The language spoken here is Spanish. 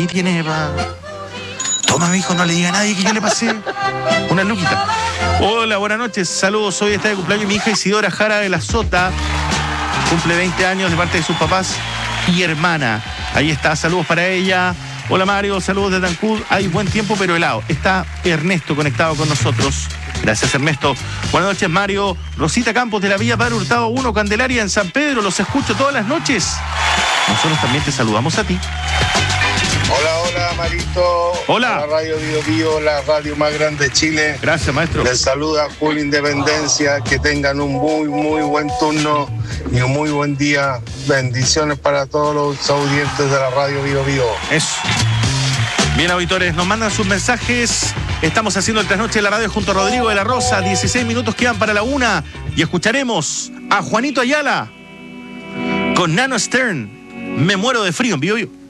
ahí tiene pa... Toma, mi hijo, no le diga a nadie que yo le pasé una luquita. Hola, buenas noches, saludos. Hoy está de cumpleaños mi hija Isidora Jara de la Sota. Cumple 20 años de parte de sus papás y hermana. Ahí está, saludos para ella. Hola Mario, saludos de Tancud. Hay buen tiempo pero helado. Está Ernesto conectado con nosotros. Gracias Ernesto. Buenas noches Mario. Rosita Campos de la Villa Padre Hurtado 1, Candelaria en San Pedro. Los escucho todas las noches. Nosotros también te saludamos a ti. Hola Marito. Hola. La radio Bio Bio, la radio más grande de Chile. Gracias maestro. Les saluda Julio Independencia. Que tengan un muy buen turno y un muy buen día. Bendiciones para todos los audientes de la radio Bio Bio. Eso. Bien, auditores, nos mandan sus mensajes. Estamos haciendo el trasnoche de la radio junto a Rodrigo de la Rosa. 16 minutos quedan para la 1 y escucharemos a Juanito Ayala con Nano Stern. Me muero de frío en Bio Bio.